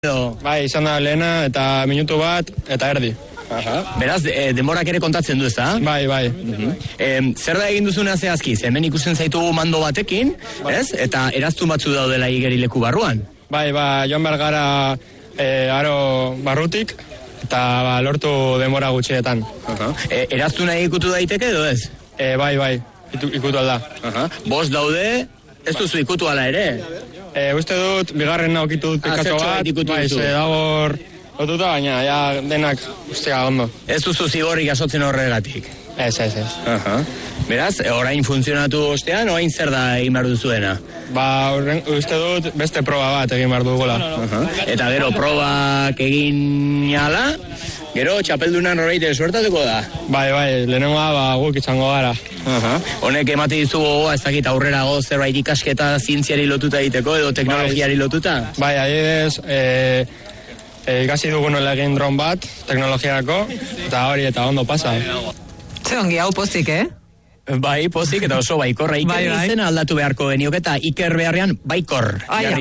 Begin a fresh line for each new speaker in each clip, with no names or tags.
Bai, izan da lehena eta minutu bat eta erdi.
Beraz, denborak ere kontatzen du, ezta?
Bai.
Zer da egin duzuna zehazki? Hemen ikusten zaitugu mando batekin, ez? Eta eraztun batzu daudela igerileku barruan.
Bai, joan behar gara aro barrutik eta lortu denbora gutxietan.
Eraztuna ikutu daiteke edo ez?
Bai, ikutu alda.
Bost daude, ez duzu ikutu ala ere?
Uste dut, bigarren naukitu dut pikatxo bat, bai, dagor lotuta, baina ja denak ustea ondo.
Ez duzu zigorrik asotzen horregatik?
Ez.
Beraz, orain funtzionatu ostean, orain zer da egin behar duzuena?
Uste dut beste proba bat egin behar dugula.
Eta gero, probak egin ala, gero, txapeldunan horreite suertatuko da?
Bai, lehenengoa guk izango gara.
Honek emate dizugu, ez dakit aurrerago zerbait ikasketa zientziari lotuta egiteko edo teknologiari lotuta?
Bai, adibidez, ikasi dugu nola egin dron bat, teknologiarako, eta ondo pasa.
Ze ongi hau pozik,
Bai, pozik, eta oso baikorra. Iker izena aldatu beharko geniok, eta Iker beharrean baikor.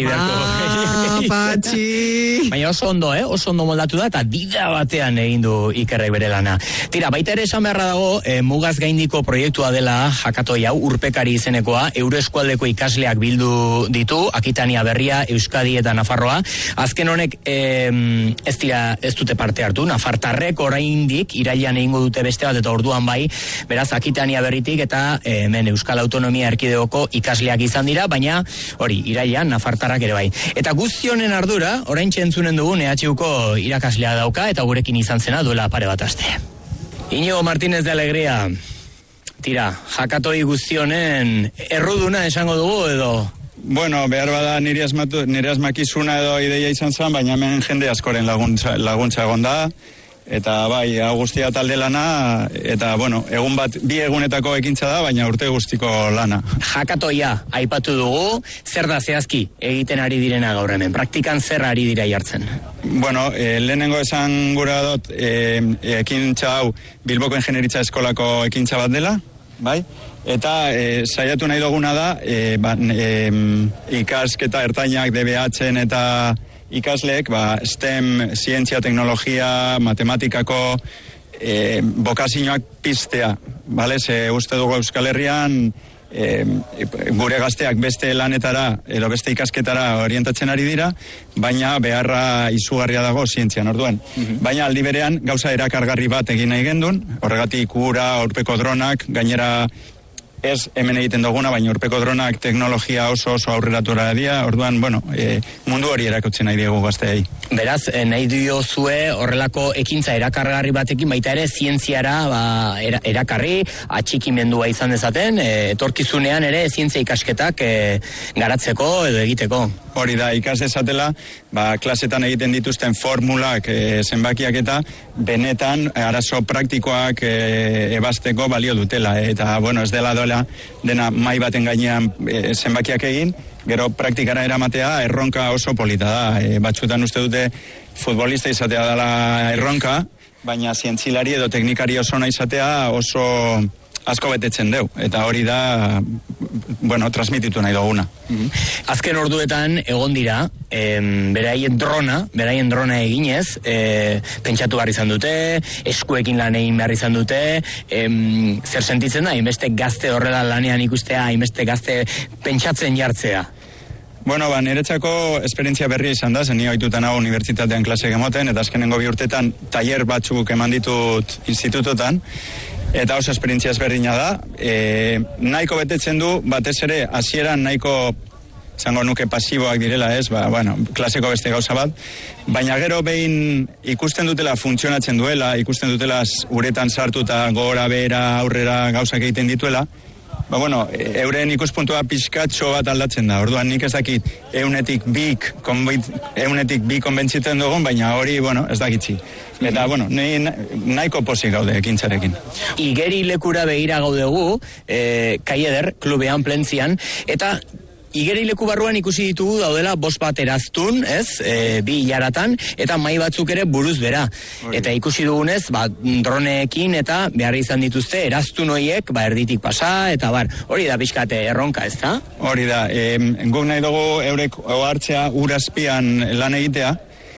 Patxi!
Baina oso ondo, oso ondo moldatu da, eta dida batean egin du Ikerrek bere lana. Tira, baita ere esan beharra dago, mugaz gaindiko proiektua dela jakatoi hau, urpekari izenekoa, Euroeskualdeko ikasleak bildu ditu, Akitania Berria, Euskadi eta Nafarroa. Azken honek ez dute parte hartu, nafartarrek oraindik irailean egingo dute beste bat, eta orduan bai, beraz Akitania Berritik eta hemen Euskal Autonomia Erkidegoko ikasleak izan dira, baina hori, irailean nafartarrak ere bai. Eta guztionen ardura, orain txentzunen dugun EHUko irakaslea dauka, eta gurekin izan zena duela pare bat aste. Iñigo Martínez de Alegría, tira, jakatoi guztionen erruduna esango dugu edo?
Bueno, behar bada nire asmakizuna edo ideia izan zen, baina hemen jende askoren laguntza egon da. Eta bai, guztia talde lana, eta bueno, bi egunetako ekintza da, baina urte guztiko lana.
Jakatoia aipatu dugu, zer da zehazki egiten ari direna gaur hemen? Praktikan zer ari dira jartzen?
Bueno, lehenengo esan gura dut, ekintza hau Bilboko Ingenieritza Eskolako ekintza bat dela, bai? Eta saiatu nahi duguna da, ikasketa ertainak, DBH-en eta ikasleek, STEM, zientzia, teknologia, matematikako bokazioak piztea, bale? Ze uste dugu Euskal Herrian gure gazteak beste lanetara edo beste ikasketara orientatzen ari dira, baina beharra izugarria dago zientzian orduan. Baina aldi berean gauza erakargarri bat egin nahi gendun, horregatik ura, urpeko dronak, gainera ez hemen egiten duguna, baina urpeko dronak teknologia oso aurreratura dira, orduan, mundu hori erakutzen nahi diegu gazteei.
Beraz, nahi diozue horrelako ekintza erakargarri batekin, baita ere zientziara erakarri, atxikimendua izan dezaten, etorkizunean ere zientzia ikasketak garatzeko edo egiteko.
Hori da, ikas dezatela, klasetan egiten dituzten formulak, zenbakiak eta benetan arazo praktikoak ebasteko balio dutela. Eta, ez dena mai baten gainean zenbakiak egin, gero praktikara eramatea erronka oso polita da. Batzutan uste dute futbolista izatea dela erronka, baina zientzilari edo teknikari oso nahi izatea oso asko betetzen deu, eta hori da transmititu nahi duguna.
Azken orduetan egon dira, beraien drona eginez, pentsatu behar izan dute, eskuekin lan egin behar izan dute, zer sentitzen da, hainbeste gazte horrela lanean ikustea, hainbeste gazte pentsatzen jartzea?
Niretzako esperientzia berria izan da, zen ni ohituta nago unibertsitatean klase emoten, eta azkenengo 2 urtetan tailer batzuk eman ditut institutotan, eta oso esperientzia ezberdina da. Nahiko betetzen du, batez ere, hasieran nahiko, zango nuke pasiboak direla ez, klaseko beste gauza bat, baina gero behin ikusten dutela funtzionatzen duela, ikusten dutela uretan sartuta gora, bera, aurrera gauzak egiten dituela, euren ikuspuntua pixkatxo bat aldatzen da. Orduan nik ez dakit eunetik bi konbentziten dugun, baina hori, ez dakitzi. Eta, nahiko pozik gaude ekintzarekin.
Igeri lekura begira gaudegu, Kaieder, klubean, Plentzian, eta igerileku barruan ikusi ditugu daudela 5 bat eraztun, ez? 2 hilaratan, eta mai batzuk ere buruz bera. Eta ikusi dugunez, droneekin eta behar izan dituzte eraztun hoiek, erditik pasa, eta hori da pixkate erronka, ez da?
Hori da, guk nahi dugu eurek ohartzea ur azpian lan egitea,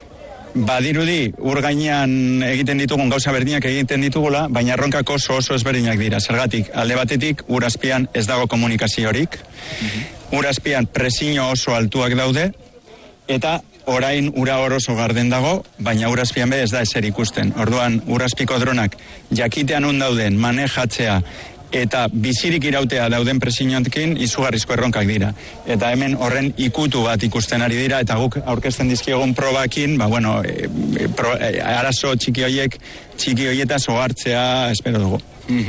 badirudi ur gainean egiten ditugun gauza berdinak egiten ditugula, baina erronkak oso ezberdinak dira. Zergatik, alde batetik, ur azpian ez dago komunikaziorik, ur azpian presio oso altuak daude, eta orain ura oso garden dago, baina ur azpian be ez da ezer ikusten. Orduan, ur azpiko dronak jakitean on dauden, manejatzea, eta bizirik irautea dauden presioekin izugarrizko erronkak dira. Eta hemen horren ikutu bat ikusten ari dira, eta guk aurkezten dizkiegun probakin, arazo txiki horietaz ohartzea espero dugu.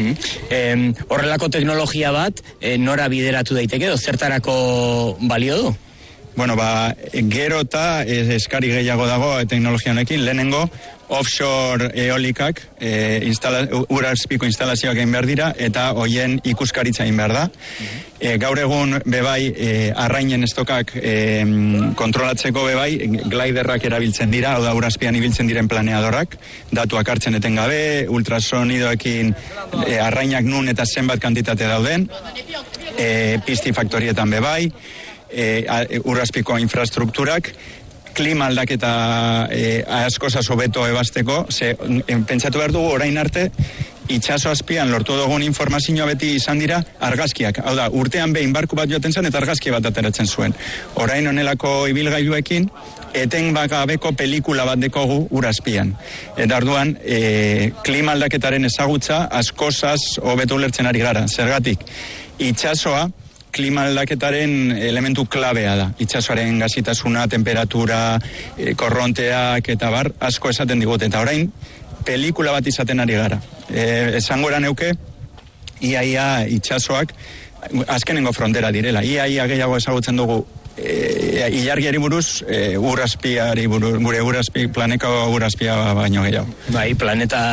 Horrelako teknologia bat, nora bideratu daiteke, edo zertarako balio du?
Bueno, gero eta eskari gehiago dago teknologia honekin, lehenengo offshore eolikak urazpiko instalazioak egin behar dira, eta hoien ikuskaritza egin behar da. Gaur egun bebai arrainen estokak kontrolatzeko bebai gliderrak erabiltzen dira, hau da urazpian ibiltzen diren planeadorak, datuak hartzen etengabe, ultrasonidoekin arrainak nun eta zenbat kantitate dauden, pistifaktorietan bebai, urazpiko infrastrukturak, klima aldaketa askozaz hobeto ebasteko, pentsatu behar dugu orain arte, itxaso azpian lortu dugun informazioa beti izan dira argazkiak. Hau da, urtean behin barku bat joaten zen eta argazki bat ateratzen zuen. Orain honelako ibilgailuekin, eten bagabeko pelikula bat dekogu urazpian. Eta orduan, klima aldaketaren ezagutza askozaz hobeto ulertzen ari gara. Zergatik, itxasoa klima aldaketaren elementu klabea da. Itxasoaren gazitasuna, temperatura, korronteak eta bar, asko esaten digute. Eta orain, pelikula bat izaten ari gara. Esango neuke, iaia itxasoak azkenengo frontera direla. Iaia gehiago ezagutzen dugu ilargiari buruz, urazpiari buruz, gure urazpi, planeko urazpia baino gehiago.
Bai, planeta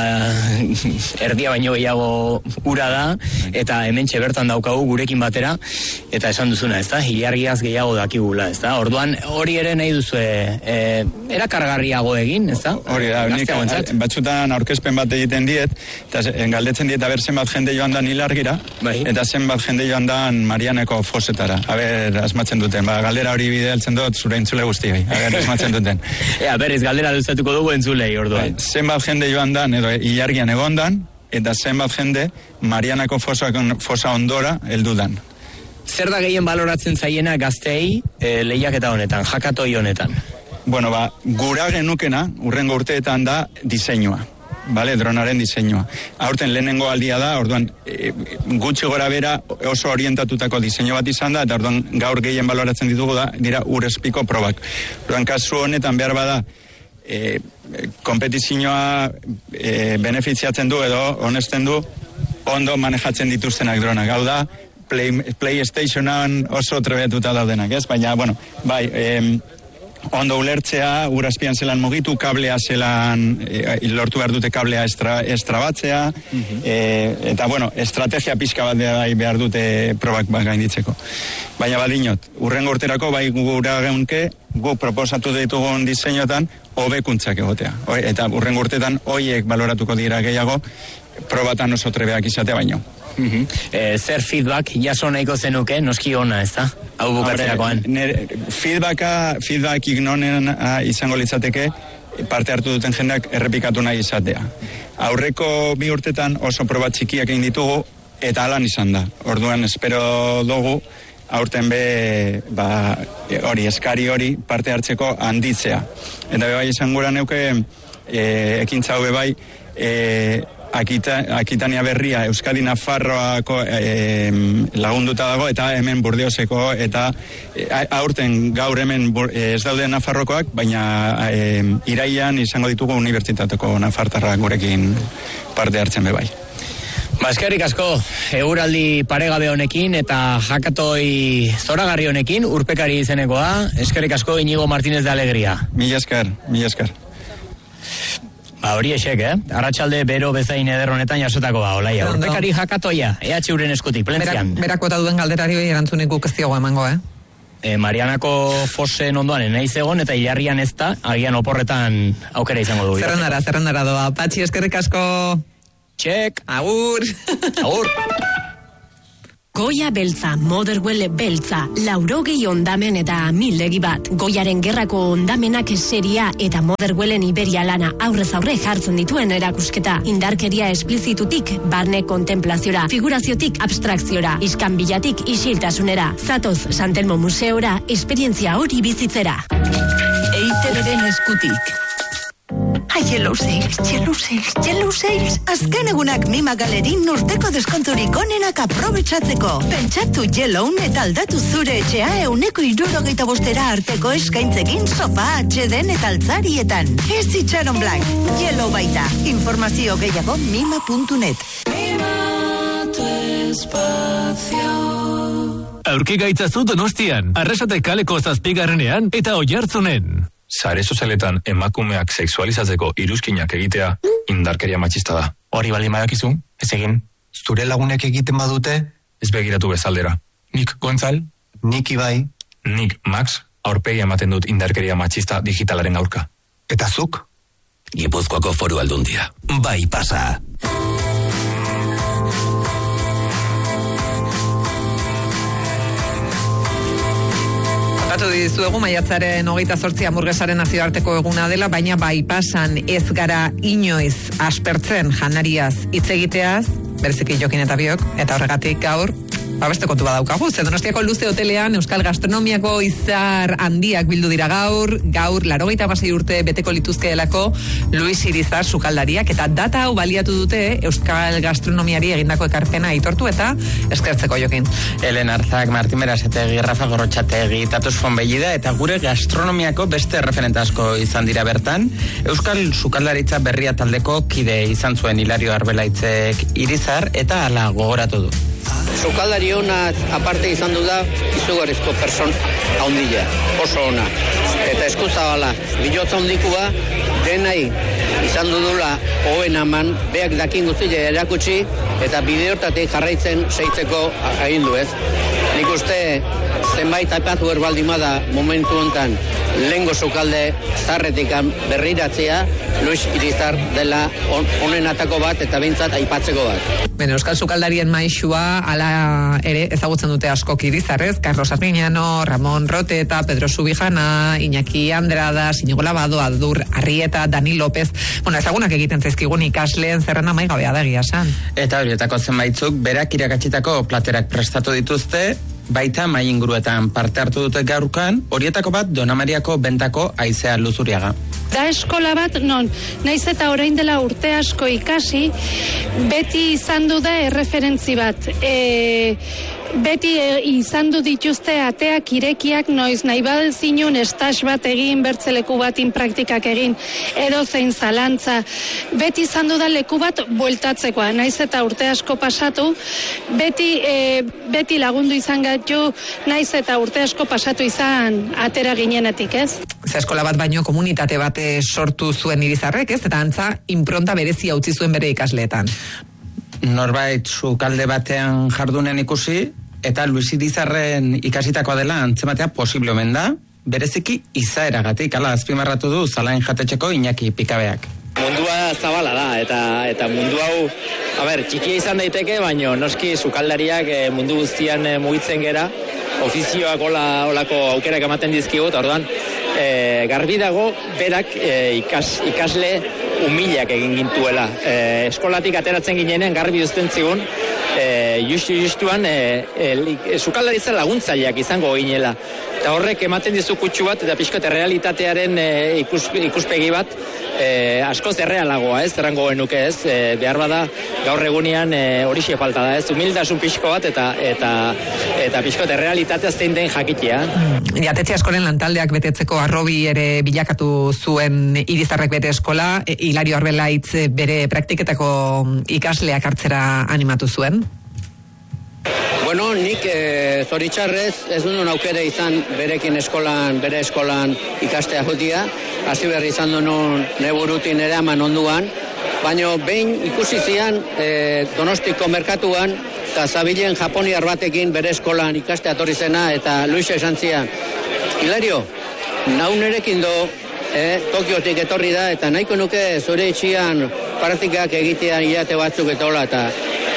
erdia baino gehiago ura da, eta hementxe bertan daukagu gurekin batera, eta esan duzuna, ez da, ilargiaz gehiago dakigula, ez da, orduan hori ere nahi duzu erakargarriago egin, ez da?
Hori da, nik batzutan aurkezpen bat egiten diet, eta galdetzen diet, aber zenbat jende joan dan ilargira, eta zenbat jende joan dan Marianeko fosetara, aber asmatzen duten, galdera hori bidealtzen dut zure entzule guztiai, esmatzen duten.
Berriz, galdera luzatuko dugu entzulei, orduan.
Zenbat jende joan dan, edo ilargian egondan, eta zenbat jende Marianako fosa ondora heldudan.
Zer da gehien baloratzen zaiena gaztei lehiaketa honetan, jakatoi honetan?
Bueno, gura genukena, urrengo urteetan da diseinua. Dronaren diseinua. Aurten lehenengo aldia da, orduan gutxi gora bera oso orientatutako diseinu bat izan da, eta orduan gaur gehien baloratzen ditugu dira urezpiko probak. Orduan kasu honetan behar bada kompetizioa benefiziatzen du edo honesten du ondo manejatzen dituztenak dronak. Hau da, PlayStationan oso trebetuta daudenak, ez? Baina, bueno, ondo ulertzea, urazpian zelan mugitu, kablea zelan, lortu behar dute kablea estrabatzea, eta, bueno, estrategia pixka bat behar dute probak gainditzeko. Baina badinot, urrengo urterako, gura geunke, gu proposatu ditugun diseinotan, hobekuntzak egotea. Eta urrengo urtetan, hoiek baloratuko dira gehiago, probatan oso trebeak izatea baino.
Zer feedback jaso nahiko zenuke, noski ona, ez da? Hau bukatzerakoan.
Feedback ignonen izango litzateke parte hartu duten jendeak errepikatu nahi izatea. Aurreko 2 urtetan oso proba txikiak egin ditugu eta alan izan da. Orduan espero dugu aurten eskari hori parte hartzeko handitzea. Eta bebai izango neuke ekintza hau bebai Akitania berria Euskadi Nafarroako lagunduta dago, eta hemen Burdeoseko, eta aurten gaur hemen ez daude Nafarrokoak, baina iraian izango ditugu unibertsitateko nafartarrak gurekin parte hartzen bebai.
Eskerrik asko, eguraldi paregabe honekin eta jakatoi zoragarri honekin, urpekari izenekoa, eskerrik asko Iñigo Martínez de Alegria.
Mila esker.
Hori esek, Arratsalde bero bezain eder honetan jasotako olaia. Urpekari jakatoia, EH-uren eskutik, plentzian.
Berakota duen galderari erantzunik guk ez diogu emango,
Marianako fosen ondoan naiz egon eta ilarrian ez da, agian oporretan aukera izango du.
Zerrendara doa. Patxi, eskerrik asko.
Txek.
Agur.
Agur.
Goia beltza, Motherwell beltza, 80 hondamen eta 1000 legi bat. Goiaren gerrako hondamenak seria eta Motherwellen Iberia lana aurrez aurre jartzen dituen erakusketa. Indarkeria esplizitutik barne kontemplaziora, figuraziotik abstrakziora, iskanbilatik isiltasunera. Zatoz Santelmo Museora, esperientzia hori bizitzera.
EITB-ren eskutik.
Yellow Sales. Azken egunak Mima Galerin urteko deskonturik onenak aprobetxatzeko. Pentsatu Yellow eta aldatu zure etxea 165 arteko eskaintzekin sofa, atxeden eta altzarietan. Ez itxaron Black. Yellow baita. Informazio gehiago mima.net.
Aurki gaitzazu Donostian, Arrasate kaleko 7. eta Oiartzunen.
Sare sozialetan emakumeak sexualizatzeko iruzkinak egitea indarkeria matxista da.
Hori baldin badakizu, ez egin.
Zure lagunek egiten badute?
Ez begiratu bezaldera. Nik Gontzal,
nik Ibai,
nik Max, aurpegi ematen dut indarkeria matxista digitalaren aurka.
Eta zuk?
Gipuzkoako Foru Aldundia. Bai pasa.
Kontatu dizuegu maiatzaren 28 Hamburguesaren nazioarteko eguna dela, baina bai pasan ez gara inoiz aspertzen janariaz hitz egiteaz, bereziki Jokin eta biok, eta horregatik gaur beste kontu badaukagu. Donostiako Luze Hotelean euskal gastronomiako izar handiak bildu dira gaur 86 urte beteko lituzkeelako Luis Irizar sukaldariak, eta data hau baliatu dute euskal gastronomiari egindako ekarpena aitortu eta eskertzeko Jokin.
Helen Arzak, Martin Berasategui, Rafa Gorrotxategi, Tatos Fonbellida eta gure gastronomiako beste referente asko izan dira bertan. Euskal sukaldaritza berria taldeko kide izan zuen Hilario Arbelaitzek Irizar eta hala gogoratu du.
Sukaldari honat aparte izan du da izugarrizko person haundila, oso ona. Eta eskuzabala, bilotza hondikua, denai izan dudula hoen aman, beak dakin guztia erakutsi, eta bideotatik jarraitzen seitzeko agindu ez. Nik uste zenbait aipatu erbaldimada momentu hontan lehengo sukalde zarretikan berriratzea Luis Irizar dela honenatako bat eta bintzat aipatzeko bat.
Bene, euskal sukaldarien maixua ala ere ezagutzen dute askok Irizarrez, Carlos Armiñano, Ramon Rote eta Pedro Subijana, Iñaki Andrada, Inigo Labado, Adur Arrieta, Dani López, ezagunak egiten zaizkigun ikasleen zerrena maigabea da egia esan.
Eta horietako zenbaitzuk berak irakatsitako platerak prestatu dituzte, baita mai inguruetan parte hartu dute gaurkan, horietako bat Dona Mariako Bentako Aizea Luzuriaga.
Da eskola bat non, naiz eta orain dela urte asko ikasi, beti izan du da erreferentzi bat. Beti izan du dituzte ateak irekiak noiz nahi badezinun estas bat egin, bertzeleku batin praktikak egin, edo zein zalantza. Beti izan du da leku bat bueltatzekoa, naiz eta urte asko pasatu, beti lagundu izan gaitu, naiz eta urte asko pasatu izan atera ginenetik, ez?
Ze eskola bat baino komunitate bat sortu zuen Irizarrek, ez? Eta antza, impronta berezia utzi zuen bere ikasleetan.
Norbait sukalde batean jardunen ikusi, eta Luis Irizarren ikasitakoa dela antzematea posible omen da, bereziki izaeragatik, ala azpimarratu du Zalain jatetxeko Iñaki Pikabeak.
Mundua zabala da, eta mundu hau, txikia izan daiteke, baina noski sukaldariak mundu guztian mugitzen gera, ofizioak olako aukerak ematen dizkigut, orduan, garbi dago berak ikasle humilak egin gintuela. Eskolatik ateratzen ginenean garbi uzten zigun, justuan sukaldaritza laguntzaileak izango ginela. Eta horrek ematen dizu kutsu bat, eta pixkat errealitatearen ikuspegi bat, askoz errealagoa, ez, errango genuke, ez, behar bada gaur egunean horixe falta da, ez, humildasun pixko bat, eta pixkat errealitatea zein den jakitea.
Jatetxe askoren lantaldeak betetzeko arrobi ere bilakatu zuen Irizarrek bere eskola, Hilario Arbelaitz bere praktiketako ikasleak hartzera animatu zuen.
Bueno, nik zoritxarrez ez duen aukere izan bere eskolan ikastea jotia, hasi berri izan duen neburutin ere aman onduan, baina behin ikusi zian Donostiko merkatuan, eta zabilen japoniar batekin bere eskolan ikastea etorri zena, eta Luisa esan zian, Hilario, naunerekin do, Tokiotik etorri da, eta nahiko nuke zure itxian praktikak egitean hilate batzuk eta hola,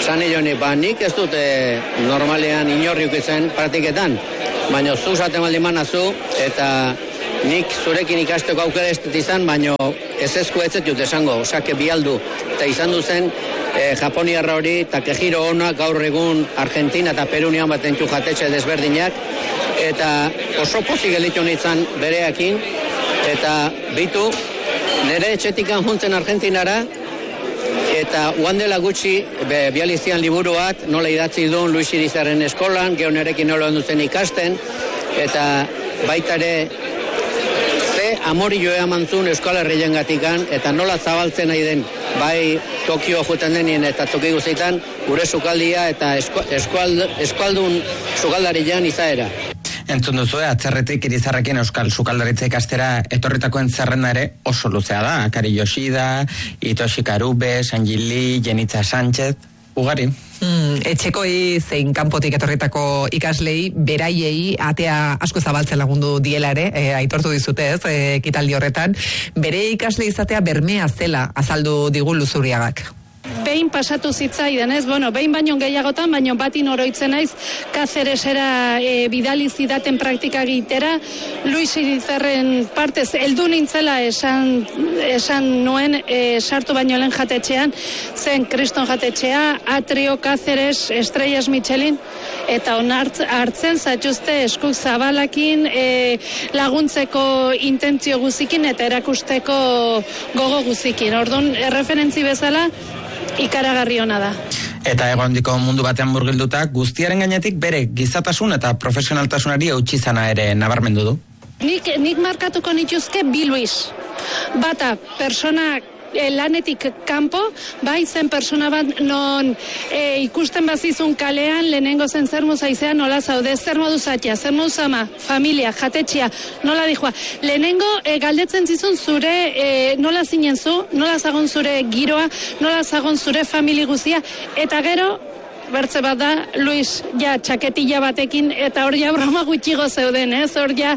zan joni, nik ez dut normalean inorriuk izan praktiketan, baina zu zaten baldin manazu, eta nik zurekin ikasteko aukera ez dut izan, baina ez ezet jut esango, osake bialdu, eta izan duzen Japoniarra hori, Takehiro Ona, gaur egun Argentina eta Perunian baten jatetxe desberdinak, eta oso pozik elitu nintzen bereakin, eta bitu, nire etxetikan juntzen Argentinara, eta uandela gutxi bializian liburu bat, nola idatzi duen Luis Irizarren eskolan, gero nerekin nola onduzen ikasten, eta baita ere ze amorio eman zuen Euskal Herrien gatikan, eta nola zabaltzen nahi den, bai Tokio juten denien eta toki guztietan, gure sukaldia eta eskualdun sukaldarian izaera.
Entzun duzu, atzerretik Irizarrekin euskal sukaldaritza ikastera etorritakoen zerrenda ere oso luzea da. Akari Yoshida, Itoshi Karube, Sanji Lee, Jenitza Sánchez, ugari.
Etxekoi zein kanpotik etorritako ikaslei, beraiei atea asko zabaltzen lagundu diela ere, aitortu dizute ez, ekitaldi horretan, bere ikasle izatea bermea zela azaldu digu Luzuriagak.
Behin pasatu zitzaidan, ez? Bueno, behin baino gehiagotan, baino batin oroitzen naiz Kazeresera bidali zidaten praktika egitera, Luis Irizarren partez heldu nintzela esan nuen sartu baino lehen jatetxean, zen Kriston jatetxea, Atrio, Kazeres, Estrellas Michelin, eta hartzen zatuzte eskuk zabalakin, laguntzeko intentzio guzikin eta erakusteko gogo guzikin. Orduan, erreferentzi bezala, ikaragarri ona da.
Eta egondiko mundu batean murgilduta, guztiaren gainetik bere gizatasun eta profesionaltasunari eutsi zana ere nabarmendu du.
Nik markatuko nituzke bi Luis. Bata, persona lanetik kanpo, bai zen persona bat non ikusten bazizun kalean, lehenengo zen zer muzaizean nola zaude, zer modu zatia, zer modu zama, familia, jatetxia, nola dijoa. Lehenengo galdetzen zizun zure nola zinen zu, nola zagon zure giroa, nola zagon zure famili guzia, eta gero, bertze bat da, Luis, ja, txaketilla batekin, eta hor ja broma gutxigo zeuden, ez? Hor ja,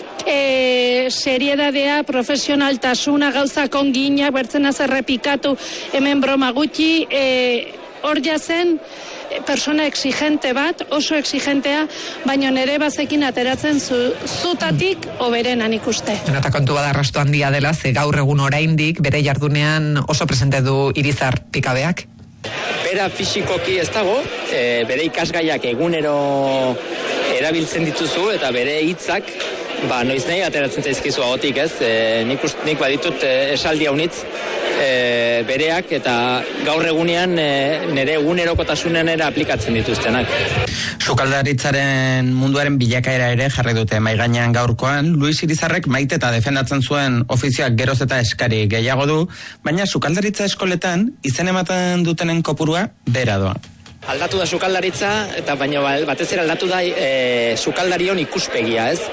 seriedadea, profesionaltasuna, gauzak onginak, bertzen errepikatu, hemen broma gutxi, hor ja zen, persona exigente bat, oso exigentea, baina nere bazekin ateratzen zutatik oberenan ikuste.
Eta kontu bada arrasto handia dela, ze gaur egun oraindik bere jardunean oso presente du Irizar Pikabeak.
Bera fisikoki ez dago, bere ikasgaiak egunero erabiltzen dituzu eta bere hitzak noiz nahi ateratzen zaizkizu agotik, ez? Nik baditut esaldi haunitz bereak eta gaur egunean nire egunerokotasunean ere aplikatzen dituztenak.
Sukaldaritzaren munduaren bilakaera ere jarri dute mahai gainean gaurkoan. Luis Irizarrek maite eta defendatzen zuen ofizioak geroz eta eskari gehiago du, baina sukaldaritza eskoletan izen ematen dutenen kopurua bera doa.
Aldatu da sukaldaritza, eta baina batez ere aldatu da sukaldarion ikuspegia, ez?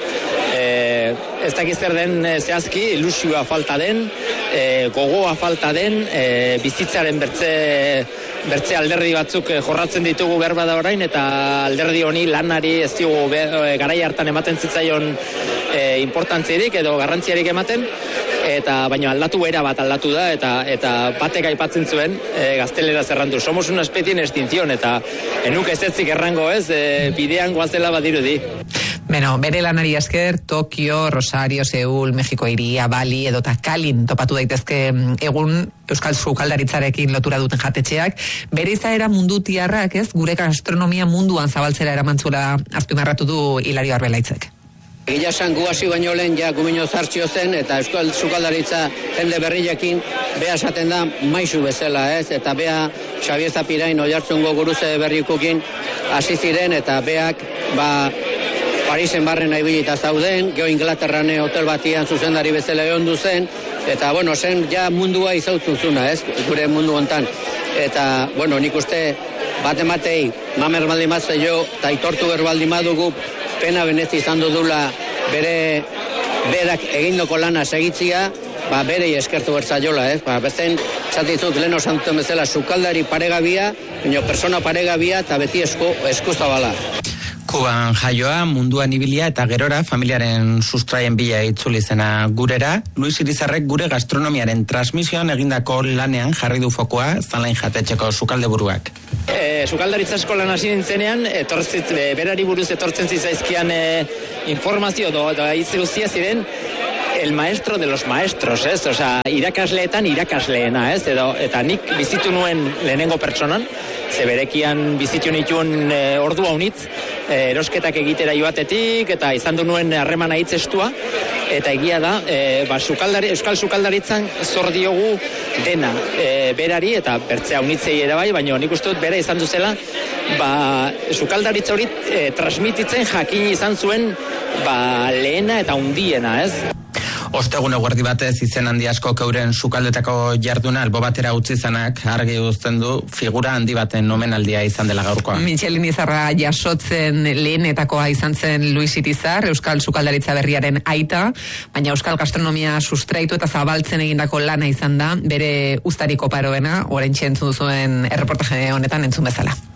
Ez dakiz zer den zehazki, ilusioa falta den, gogoa falta den, bizitzaren bertze alderdi batzuk jorratzen ditugu berba da orain, eta alderdi honi lanari ez dugu garai hartan ematen zitzaion importantzirik edo garrantziarik ematen, eta baina aldatu era bat aldatu da, eta batek aipatzen zuen gaztelera zerrandu. Somos una especie en extinción, eta enuk ez etzik errango ez, bidean goazela badirudi.
Beno, bere lanari esker, Tokio, Rosario, Seul, Mexiko hiria, Bali edota Kalin topatu daitezke egun euskal sukaldaritzarekin lotura duten jatetxeak. Bere izaera mundu tiarrak, ez, gure gastronomia munduan zabaltzera eramantzula azpimarratu du Hilario Arbelaitzek.
Egia esan gu hasi baino lehen ja gumino zartxio zen eta euskal sukaldaritza jende berriekin bea esaten da maisu bezala, ez? Eta bea Xabier Zapirain Oiartzungo guruze berrikukin hasi ziren eta beak Parisen barren naibilita zauden, geho Inglaterrane hotel batian zuzendari bezala egon duzen, eta bueno, zen ja mundua izautuzuna, ez? Gure mundu hontan. Eta, bueno, nik uste bat ematei mamer baldimazte jo, eta itortu berbaldimatugu pena benezi izan dudula berak egindoko lana segitzia, berei eskertu bertzaiola, ez? Bezen, txatizut, lehen osantuen bezala, sukaldari paregabia, persona paregabia, eta beti eskuzabala.
Kuban jaioa, munduan ibilia eta gerora familiaren sustraien bila itzuli zena gurera, Luis Irizarrek gure gastronomiaren transmisioan egindako lanean jarri du fokoa Zalain jatetxeko sukaldeburuak.
Sukaldaritza eskolan hasi nintzenean, berari buruz etortzen zitzaizkian informazio da hitz guztia ziren el maestro de los maestros, ez? Osea, irakasleetan irakasleena, ez? Eta nik bizitu nuen lehenengo pertsonan, ze berekian bizitu nituen ordu haunitz, erosketak egitera joatetik, eta izan du nuen harremana hitzestua, eta egia da, euskal sukaldaritzan zor diogu dena berari, eta bertze haunitzei ere bai, baina nik uste dut bera izan duzela, sukaldaritza hori transmititzen jakin izan zuen lehena eta hundiena, ez?
Ostegun eguerdi batez izen handi asko euren sukaldetako jarduna albo batera utzi zanak argi uzten du figura handi baten omenaldia izan dela gaurkoa.
Michelin Izarra jasotzen lehenetakoa izan zen Luis Irizar, euskal sukaldaritza berriaren aita, baina euskal gastronomia sustraitu eta zabaltzen egindako lana izan da, bere uztariko paroena, oraintxe entzun duzuen erreportaje honetan entzun bezala.